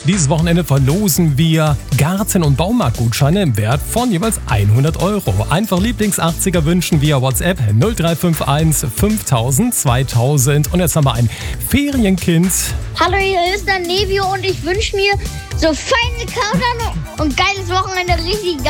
Dieses Wochenende verlosen wir Garten- und Baumarktgutscheine im Wert von jeweils 100 Euro. Einfach Lieblings-80er wünschen via WhatsApp 0351 5000 2000. Und jetzt haben wir ein Ferienkind. Hallo, hier ist der Nevio und ich wünsche mir so feine Kautern und geiles Wochenende, richtig geil.